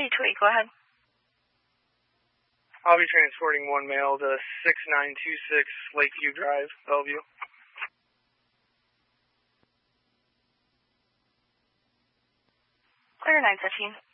828, go ahead. I'll be transporting one male to 6926 Lakeview Drive, Bellevue. Clear 915.